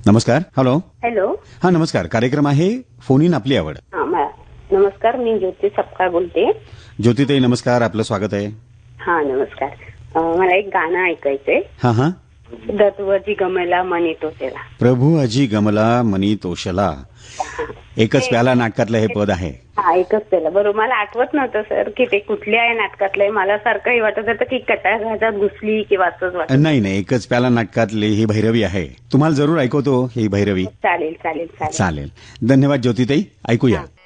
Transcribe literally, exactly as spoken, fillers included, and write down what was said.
नमस्कार. Hello. Hello. हा नमस्कार. कार्यक्रम आहे फोन इन आपली आवड. हा मा- नमस्कार, मी ज्योती सपकाळ बोलते. ज्योतिताई नमस्कार, आपलं स्वागत आहे. हा नमस्कार. अं, मला एक गाणं ऐकायचंय. हा हा. दत्वजी गमला मनी तोचेला. प्रभू अजी गमला मनी तोषला. एकच प्याला नाटकातलं हे पद आहे. हा एकच त्याला बरोबर. मला आठवत नव्हतं सर की ते कुठल्या आहे नाटकातलंय. मला सारखंही वाटत होतं की कटाळ घाजात घुसली की वाचच वाटत. नाही नाही, एकच प्याला नाटकातली ही भैरवी आहे. तुम्हाला जरूर ऐकवतो ही भैरवी. चालेल चालेल चालेल. चालेल. धन्यवाद ज्योतिताई. ऐकूया.